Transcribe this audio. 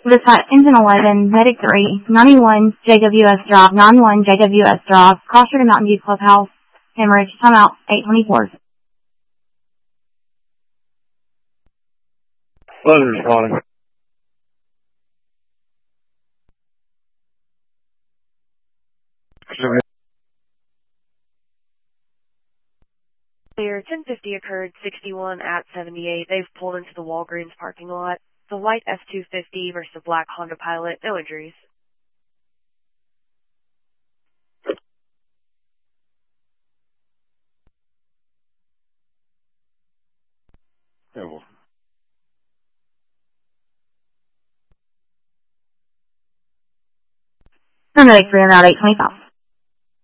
Dispatch Engine 11, Medic 3, 91 JWS Drive, 91 JWS Drive, Crossroad to Mountain View Clubhouse, Hemorrhage, timeout, 824. Pleasure responding. Clear, 1050 occurred, 61 at 78. They've pulled into the Walgreens parking lot. The white F-250 versus the black Honda Pilot, no injuries. Yeah, well. Medic 3 on Route 825.